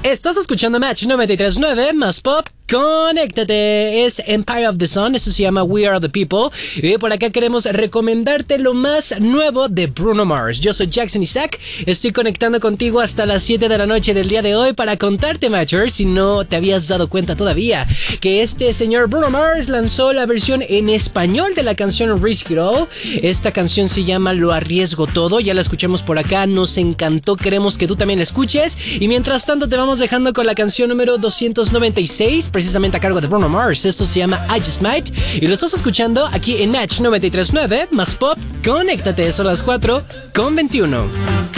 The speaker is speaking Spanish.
Estás escuchando Match 93.9 más Pop. Conéctate, es Empire of the Sun, eso se llama We Are the People. Y por acá queremos recomendarte lo más nuevo de Bruno Mars. Yo soy Jackson Isaac, estoy conectando contigo hasta las 7 de la noche del día de hoy para contarte, Matcher, si no te habías dado cuenta todavía, que este señor Bruno Mars lanzó la versión en español de la canción Risk It All. Esta canción se llama Lo Arriesgo Todo, ya la escuchamos por acá, nos encantó, queremos que tú también la escuches. Y mientras tanto te vamos dejando con la canción número 296, precisamente a cargo de Bruno Mars. Esto se llama I Just Might y lo estás escuchando aquí en Match 93.9 más Pop. Conéctate, son las 4:21.